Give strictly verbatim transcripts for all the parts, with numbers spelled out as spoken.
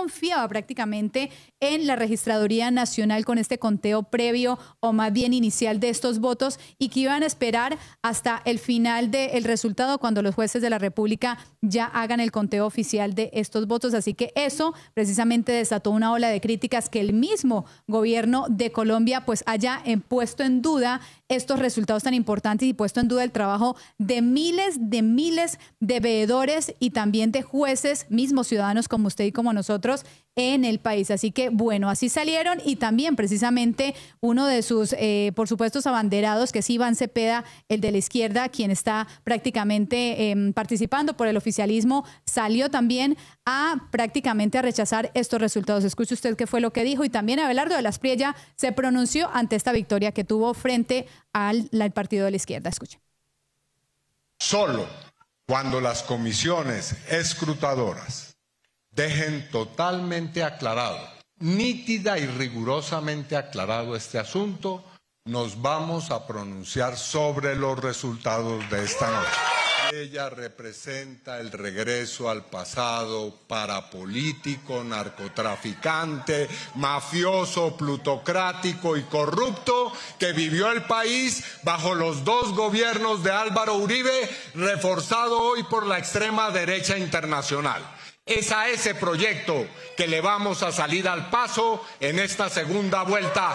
confiaba prácticamente en la Registraduría Nacional con este conteo previo o más bien inicial de estos votos y que iban a esperar hasta el final del resultado cuando los jueces de la República ya hagan el conteo oficial de estos votos. Así que eso precisamente desató una ola de críticas que el mismo gobierno de Colombia pues haya puesto en duda estos resultados tan importantes y puesto en duda el trabajo de miles de miles de veedores y también de jueces, mismos ciudadanos como usted y como nosotros en el país. Así que bueno, así salieron y también precisamente uno de sus, eh, por supuesto, abanderados, que es Iván Cepeda, el de la izquierda, quien está prácticamente eh, participando por el oficialismo, salió también a prácticamente a rechazar estos resultados. Escuche usted qué fue lo que dijo y también Abelardo de la Espriella se pronunció ante esta victoria que tuvo frente al, al partido de la izquierda. Escuche. Solo cuando las comisiones escrutadoras dejen totalmente aclarado, nítida y rigurosamente aclarado este asunto, nos vamos a pronunciar sobre los resultados de esta noche. Ella representa el regreso al pasado parapolítico, narcotraficante, mafioso, plutocrático y corrupto que vivió el país bajo los dos gobiernos de Álvaro Uribe, reforzado hoy por la extrema derecha internacional. Es a ese proyecto que le vamos a salir al paso en esta segunda vuelta.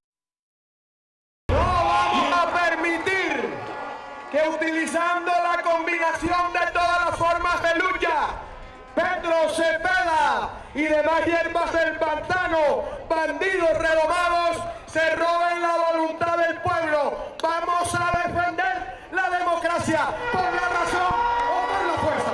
No vamos a permitir que utilizando la combinación de todas las formas de lucha, Petro, Cepeda y demás hierbas del pantano, bandidos redomados, se roben la voluntad del pueblo. Vamos a defender la democracia por la razón o por la fuerza.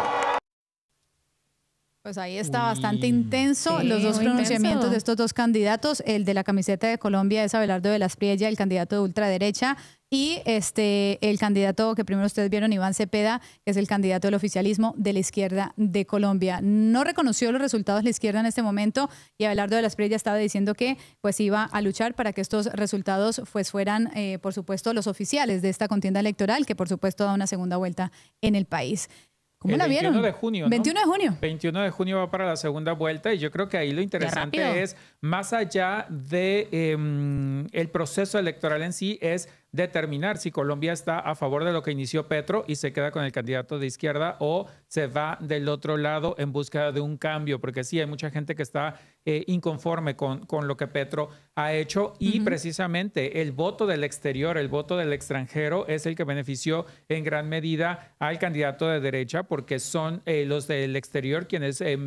Pues ahí está bastante intenso sí, los dos pronunciamientos intenso. de estos dos candidatos. El de la camiseta de Colombia es Abelardo de la Espriella, el candidato de ultraderecha, y este el candidato que primero ustedes vieron, Iván Cepeda, que es el candidato del oficialismo de la izquierda de Colombia. No reconoció los resultados de la izquierda en este momento y Abelardo de la Espriella estaba diciendo que pues iba a luchar para que estos resultados pues fueran, eh, por supuesto, los oficiales de esta contienda electoral, que por supuesto da una segunda vuelta en el país. ¿Cómo la vieron? veintiuno de junio, ¿no? veintiuno de junio. veintiuno de junio va para la segunda vuelta y yo creo que ahí lo interesante es, más allá de eh, el proceso electoral en sí, es determinar si Colombia está a favor de lo que inició Petro y se queda con el candidato de izquierda o se va del otro lado en búsqueda de un cambio, porque sí, hay mucha gente que está eh, inconforme con, con lo que Petro ha hecho y uh-huh. precisamente el voto del exterior, el voto del extranjero es el que benefició en gran medida al candidato de derecha, porque son eh, los del exterior quienes eh,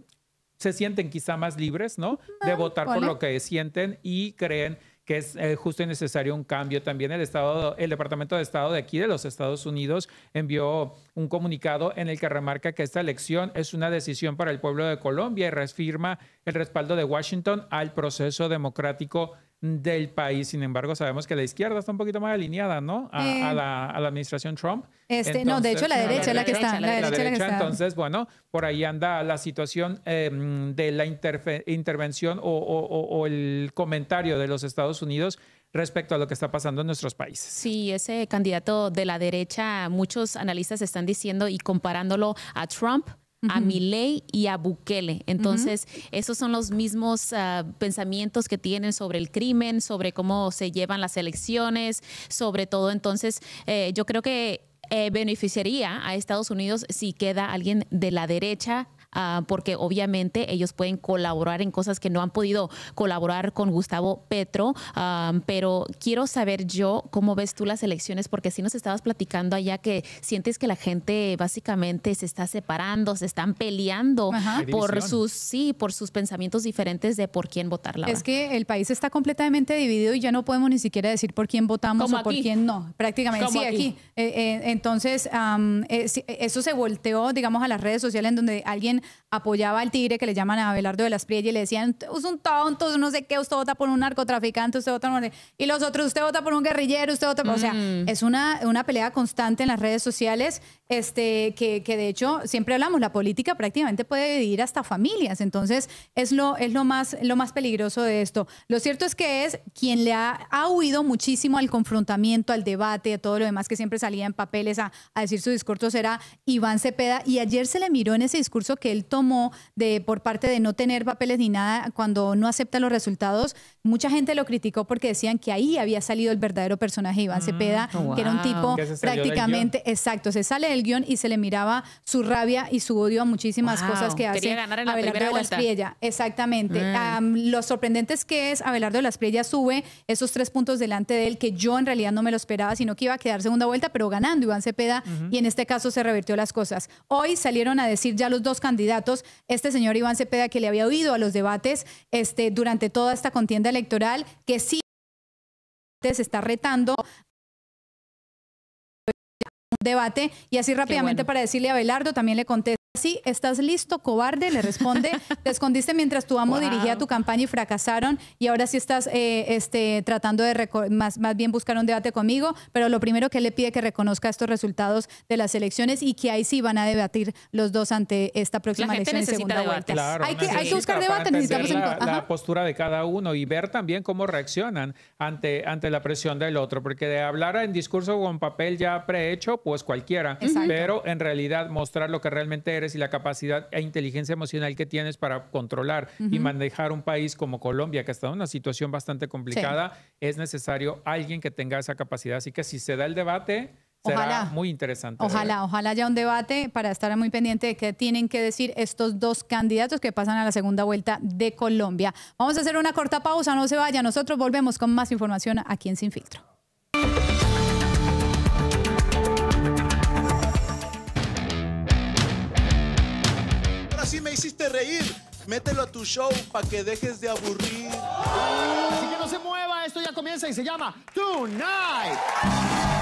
se sienten quizá más libres, ¿no? De ah, votar ¿vale? por lo que sienten y creen que es eh, justo y necesario un cambio. También el Estado, el Departamento de Estado de aquí de los Estados Unidos envió un comunicado en el que remarca que esta elección es una decisión para el pueblo de Colombia y reafirma el respaldo de Washington al proceso democrático del país. Sin embargo, sabemos que la izquierda está un poquito más alineada, ¿no? A, eh, a, la, a la administración Trump. Este, entonces, no, de hecho la derecha es la, la que está. La, la derecha, derecha, la que está. Entonces, bueno, por ahí anda la situación eh, de la intervención o, o, o el comentario de los Estados Unidos respecto a lo que está pasando en nuestros países. Sí, ese candidato de la derecha, muchos analistas están diciendo y comparándolo a Trump, a Milei y a Bukele. Entonces, uh-huh. esos son los mismos uh, pensamientos que tienen sobre el crimen, sobre cómo se llevan las elecciones, sobre todo. Entonces, eh, yo creo que eh, beneficiaría a Estados Unidos si queda alguien de la derecha, Uh, porque obviamente ellos pueden colaborar en cosas que no han podido colaborar con Gustavo Petro, um, pero quiero saber yo cómo ves tú las elecciones, porque sí nos estabas platicando allá que sientes que la gente básicamente se está separando, se están peleando Ajá. por sus sí, por sus pensamientos diferentes de por quién votar. La es verdad. Que el país está completamente dividido y ya no podemos ni siquiera decir por quién votamos o por quién no, prácticamente sí, aquí. aquí. Eh, eh, entonces, um, eh, eso se volteó, digamos, a las redes sociales en donde alguien apoyaba al tigre que le llaman a Abelardo de la Espriella y le decían, es un tonto, no sé qué, usted vota por un narcotraficante, usted vota por... Y los otros, usted vota por un guerrillero, usted vota por... Mm. O sea, es una, una pelea constante en las redes sociales, este, que, que de hecho, siempre hablamos, la política prácticamente puede dividir hasta familias, entonces es lo, es lo, más, lo más peligroso de esto. Lo cierto es que es quien le ha, ha huido muchísimo al confrontamiento, al debate, a todo lo demás que siempre salía en papeles a, a decir su discurso, era Iván Cepeda, y ayer se le miró en ese discurso que él tomó de por parte de no tener papeles ni nada cuando no acepta los resultados, mucha gente lo criticó porque decían que ahí había salido el verdadero personaje de Iván mm, Cepeda, oh, wow. que era un tipo prácticamente, exacto, se sale del guión y se le miraba su rabia y su odio a muchísimas wow. cosas que hace ganar en la Abelardo de las Priella. Exactamente. Mm. Um, lo sorprendente es que es Abelardo de las Priella sube esos tres puntos delante de él, que yo en realidad no me lo esperaba, sino que iba a quedar segunda vuelta, pero ganando Iván Cepeda, uh-huh. y en este caso se revirtió las cosas. Hoy salieron a decir ya los dos candidatos, este señor Iván Cepeda, que le había oído a los debates este, durante toda esta contienda electoral, que sí se está retando un debate, y así rápidamente bueno. para decirle a Abelardo, también le contesta: sí, ¿estás listo, cobarde? Le responde: te escondiste mientras tu amo wow. dirigía tu campaña y fracasaron, y ahora sí estás eh, este, tratando de más, más bien buscar un debate conmigo, pero lo primero que él le pide es que reconozca estos resultados de las elecciones y que ahí sí van a debatir los dos ante esta próxima elección en segunda debate. vuelta. Claro, hay, que, hay que buscar debate, necesitamos la, la postura de cada uno y ver también cómo reaccionan ante, ante la presión del otro, porque de hablar en discurso con papel ya prehecho, pues cualquiera, exacto. pero en realidad mostrar lo que realmente eres y la capacidad e inteligencia emocional que tienes para controlar uh-huh. y manejar un país como Colombia, que está en una situación bastante complicada, sí. es necesario alguien que tenga esa capacidad. Así que si se da el debate, será ojalá, muy interesante. Ojalá, ojalá haya un debate para estar muy pendiente de qué tienen que decir estos dos candidatos que pasan a la segunda vuelta de Colombia. Vamos a hacer una corta pausa, no se vaya. Nosotros volvemos con más información aquí en Sin Filtro. Así me hiciste reír. Mételo a tu show para que dejes de aburrir. Así que no se mueva, esto ya comienza y se llama Tonight.